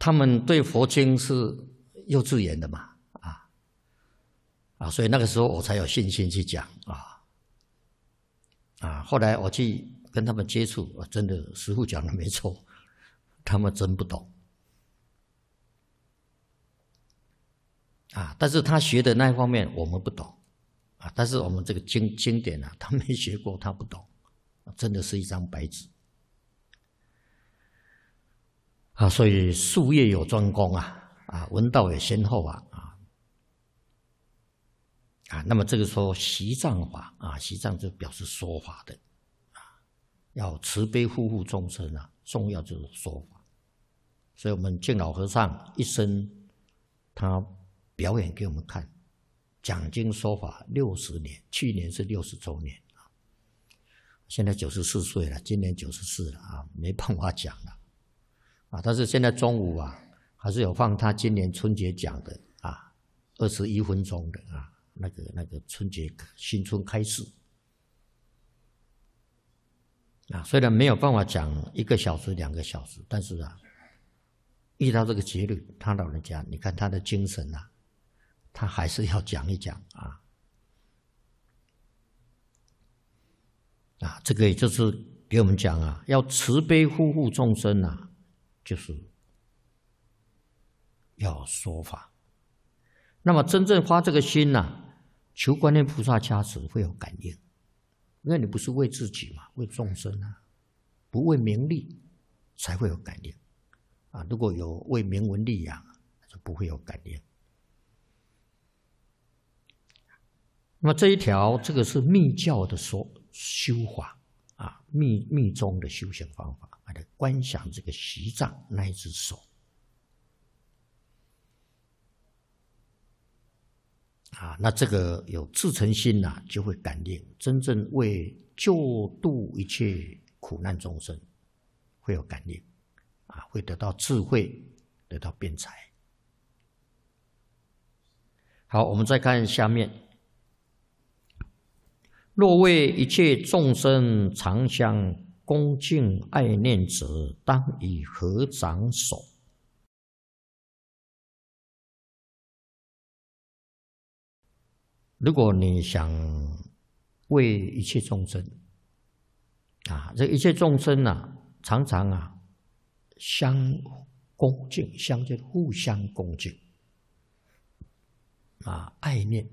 他们对佛经是幼稚园的嘛，所以那个时候我才有信心去讲后来我去跟他们接触，真的师父讲的没错，他们真不懂但是他学的那一方面我们不懂但是我们这个经典他没学过，他不懂，真的是一张白纸所以术业有专攻闻道有先后那么这个说习藏法习藏就表示说法的要慈悲护护众生重要就是说法。所以我们净老和尚一生他表演给我们看，讲经说法60年，去年是60周年现在94岁了，今年94了没办法讲了但是现在中午还是有放他今年春节讲的21分钟的那个春节新春开示虽然没有办法讲1个小时2个小时，但是遇到这个节日，他老人家你看他的精神他还是要讲一讲这个也就是给我们讲要慈悲护护众生就是要说法。那么真正发这个心求观音菩萨加持会有感应，因为你不是为自己嘛，为众生不为名利才会有感应如果有为名闻利养就不会有感应。那么这一条这个是密教的修法密宗的修行方法来观想这个习藏那一只手那这个有至诚心就会感应，真正为救度一切苦难众生会有感应会得到智慧，得到辩才。好，我们再看下面，若为一切众生常相恭敬爱念者，当以合掌手。如果你想为一切众生这一切众生常常相恭敬，相就互相恭敬爱念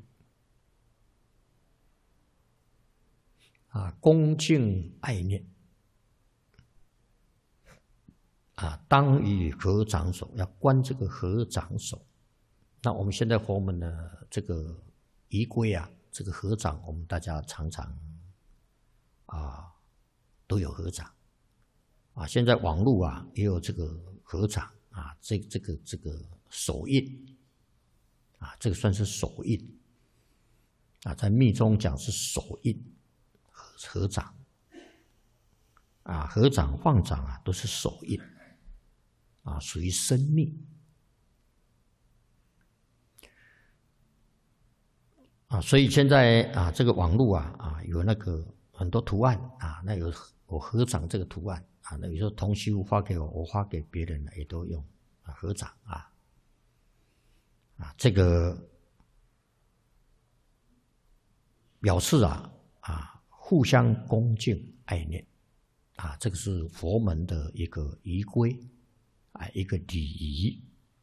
恭敬爱念当以合掌手，要观这个合掌手。那我们现在佛门的这个仪规这个合掌我们大家常常都有合掌现在网络也有这个合掌这个手印这个算是手印在密宗讲是手印合掌合掌放掌都是手印属于生密所以现在这个网络有那个很多图案那有我合掌这个图案那有时候同修发给我，我发给别人也都用合掌这个表示互相恭敬爱念这个是佛门的一个仪规一个礼仪。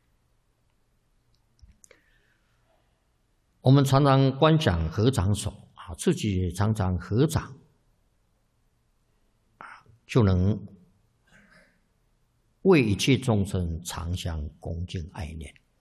我们常常观想合掌手自己也常常合掌就能为一切众生常相恭敬爱念